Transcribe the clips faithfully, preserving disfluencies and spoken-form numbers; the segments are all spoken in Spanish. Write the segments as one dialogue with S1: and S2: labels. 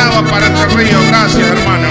S1: Brava para este río. Gracias, hermano.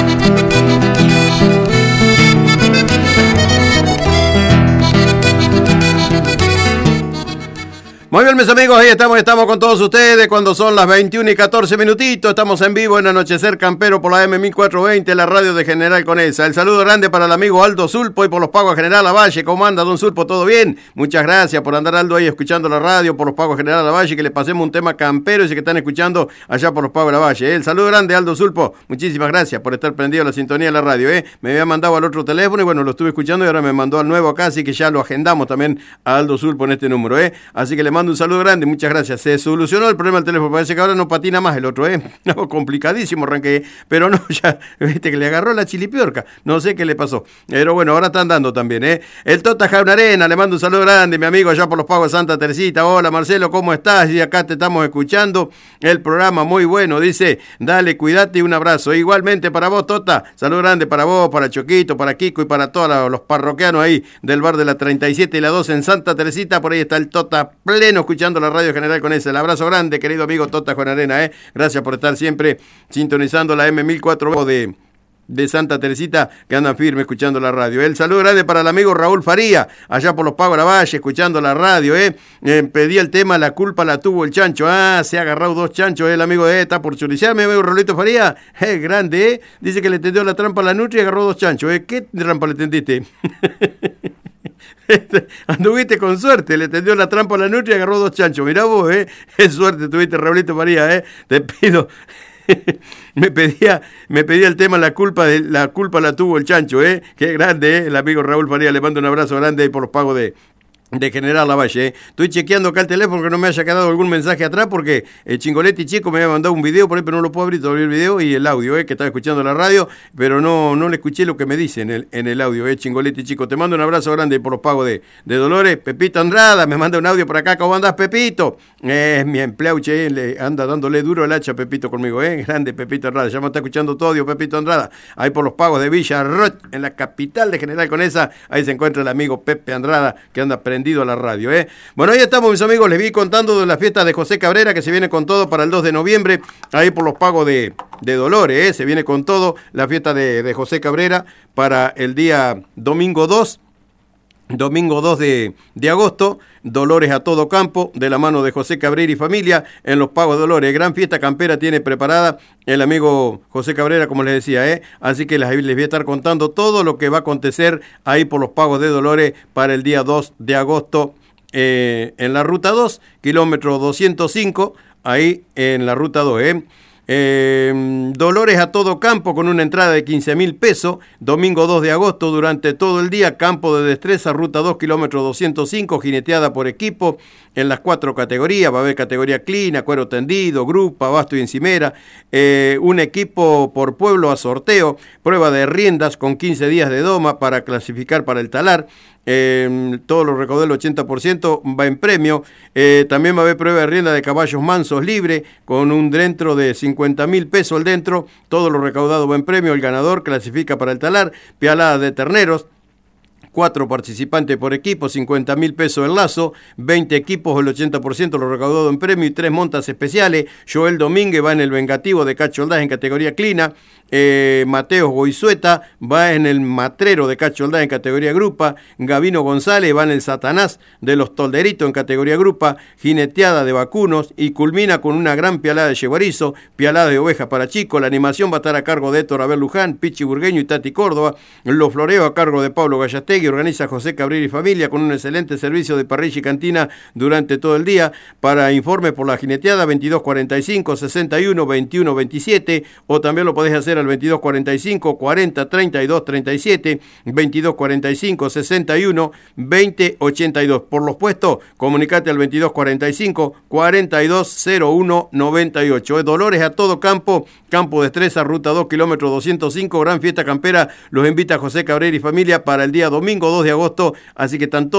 S2: Muy bien, mis amigos, ahí estamos, estamos con todos ustedes cuando son las veintiuna y catorce minutitos. Estamos en vivo en Anochecer Campero por la M mil cuatrocientos veinte, la radio de General Conesa. El saludo grande para el amigo Aldo Sulpo y por los pagos a General Lavalle. ¿Cómo anda, don Sulpo? ¿Todo bien? Muchas gracias por andar, Aldo, ahí escuchando la radio por los pagos a General Lavalle, que le pasemos un tema campero y que están escuchando allá por los pagos de Lavalle. ¿eh? El saludo grande, Aldo Sulpo. Muchísimas gracias por estar prendido a la sintonía de la radio. ¿eh? Me había mandado al otro teléfono y bueno, lo estuve escuchando y ahora me mandó al nuevo acá, así que ya lo agendamos también a Aldo Sulpo en este número. ¿eh? Así que le mando un saludo grande, muchas gracias. Se solucionó el problema del teléfono. Parece que ahora no patina más el otro, ¿eh? No, complicadísimo arranqué. Pero no, ya, viste que le agarró la chilipiorca. No sé qué le pasó. Pero bueno, ahora está andando también, ¿eh? El Tota Jaunarena, le mando un saludo grande, mi amigo allá por los pagos de Santa Teresita. Hola, Marcelo, ¿cómo estás? Y acá te estamos escuchando. El programa muy bueno, dice. Dale, cuídate y un abrazo. Igualmente para vos, Tota. Saludo grande para vos, para Choquito, para Kiko y para todos los parroquianos ahí del bar de la treinta y siete y la dos en Santa Teresita. Por ahí está el Tota pleno escuchando la radio General con ese. El abrazo grande, querido amigo Tota Jaunarena, ¿eh? Gracias por estar siempre sintonizando la M mil cuatrocientos de, de Santa Teresita, que andan firme escuchando la radio. El saludo grande para el amigo Raúl Faría, allá por los Pagos de la Valle, escuchando la radio, ¿eh? eh pedí el tema, la culpa la tuvo el chancho. Ah, se ha agarrado dos chanchos, ¿eh? El amigo de está por choriciarme, amigo Raulito Faría. Eh, grande, ¿eh? Dice que le tendió la trampa a la nutria y agarró dos chanchos, ¿eh? ¿Qué trampa le tendiste? Anduviste con suerte, le tendió la trampa a la nutria y agarró dos chanchos. Mirá vos, eh, qué suerte tuviste, Raulito María, eh. Te pido, me pedía, me pedía el tema la culpa de la culpa la tuvo el chancho, eh. Qué grande, eh, el amigo Raúl Faría, le mando un abrazo grande ahí por los pagos de de General Lavalle. ¿eh? Estoy chequeando acá el teléfono que no me haya quedado algún mensaje atrás porque el Chingoletti chico me había mandado un video por ahí, pero no lo puedo abrir todavía el video y el audio, ¿eh? que estaba escuchando la radio, pero no, no le escuché lo que me dice en el, en el audio, ¿eh? Chingoletti chico. Te mando un abrazo grande por los pagos de, de Dolores. Pepito Andrada me manda un audio por acá. ¿Cómo andás, Pepito? Es eh, mi empleado, che, le anda dándole duro el hacha Pepito conmigo, ¿eh? Grande Pepito Andrada. Ya me está escuchando todo, Pepito Andrada. Ahí por los pagos de Villa Roch, en la capital de General Conesa. Ahí se encuentra el amigo Pepe Andrada, que anda prendido a la radio, ¿eh? Bueno, ahí estamos, mis amigos, les vi contando de la fiesta de José Cabrera, que se viene con todo para el dos de noviembre, ahí por los pagos de, de Dolores, ¿eh? Se viene con todo la fiesta de, de José Cabrera para el día domingo dos, domingo dos de, de agosto, Dolores a todo campo, de la mano de José Cabrera y familia, en los pagos de Dolores. Gran fiesta campera tiene preparada el amigo José Cabrera, como les decía, ¿eh? Así que les, les voy a estar contando todo lo que va a acontecer ahí por los pagos de Dolores para el día dos de agosto, Eh, en la ruta dos, kilómetro doscientos cinco, ahí en la ruta dos, ¿eh? Eh, Dolores a todo campo con una entrada de quince mil pesos, domingo dos de agosto durante todo el día, campo de destreza, ruta dos, kilómetro doscientos cinco, jineteada por equipo en las cuatro categorías, va a haber categoría clina, cuero tendido, grupa, basto y encimera, eh, un equipo por pueblo a sorteo, prueba de riendas con quince días de doma para clasificar para el talar. Eh, todo lo recaudado el ochenta por ciento va en premio. Eh, también va a haber prueba de rienda de caballos mansos libre con un dentro de cincuenta mil pesos el dentro. Todo lo recaudado va en premio. El ganador clasifica para el talar. Pialada de terneros. Cuatro participantes por equipo, cincuenta mil pesos el lazo, veinte equipos, el ochenta por ciento lo recaudado en premio y tres montas especiales. Joel Domínguez va en el vengativo de Cacho Aldaz en categoría clina. Eh, Mateo Goizueta va en el matrero de Cacho Aldaz en categoría grupa. Gavino González va en el Satanás de los Tolderitos en categoría grupa. Jineteada de vacunos y culmina con una gran pialada de yeguarizo, pialada de oveja para chicos. La animación va a estar a cargo de Héctor Abel Luján, Pichi Burgueño y Tati Córdoba. Los floreos a cargo de Pablo Gallastegui. Organiza José Cabrera y familia con un excelente servicio de parrilla y cantina durante todo el día. Para informes por la jineteada veintidós cuarenta y cinco, sesenta y uno, veintiuno veintisiete, o también lo podés hacer al veintidós cuarenta y cinco, cuarenta, treinta y dos treinta y siete, veintidós cuarenta y cinco, sesenta y uno, veinte ochenta y dos. Por los puestos, comunicate al veintidós cuarenta y cinco, cuarenta y dos cero uno noventa y ocho. Dolores a todo campo, campo de destreza, ruta dos, kilómetro doscientos cinco, gran fiesta campera. Los invita José Cabrera y familia para el día domingo dos de agosto, así que tanto